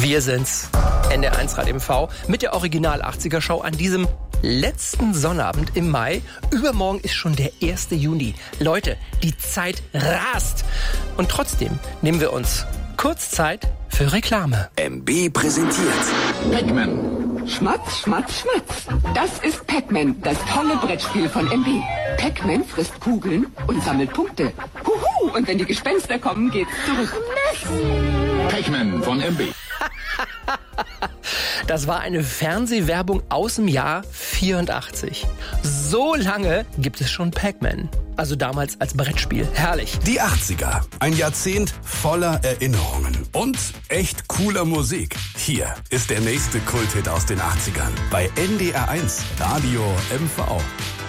Wir sind's, NDR1 Rad MV, mit der Original 80er Show an diesem letzten Sonnabend im Mai. Übermorgen ist schon der 1. Juni. Leute, die Zeit rast. Und trotzdem nehmen wir uns kurz Zeit für Reklame. MB präsentiert Pac-Man. Schmatz, Schmatz, Schmatz. Das ist Pac-Man, das tolle Brettspiel von MB. Pac-Man frisst Kugeln und sammelt Punkte. Huhu! Und wenn die Gespenster kommen, geht's zurück. Pac-Man von MB. Das war eine Fernsehwerbung aus dem Jahr 84. So lange gibt es schon Pac-Man. Also damals als Brettspiel. Herrlich. Die 80er. Ein Jahrzehnt voller Erinnerungen und echt cooler Musik. Hier ist der nächste Kulthit aus den 80ern bei NDR1 Radio MV.